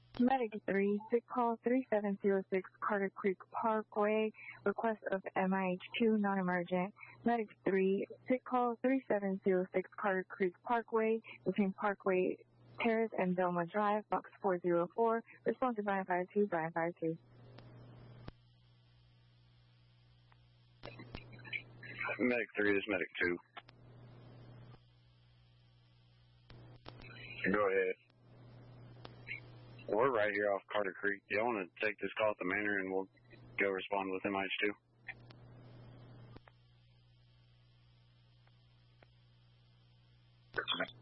Medic 3, sick call 3706 Carter Creek Parkway, request of MIH2, non-emergent. Medic 3, sick call 3706 Carter Creek Parkway, between Parkway Terrace and Delma Drive, box 404, respond to Brian Fire 2, Brian Fire 2. Medic 3, this is Medic 2. Go ahead. We're right here off Carter Creek. Do y'all want to take this call at the manor and we'll go respond with MIH2?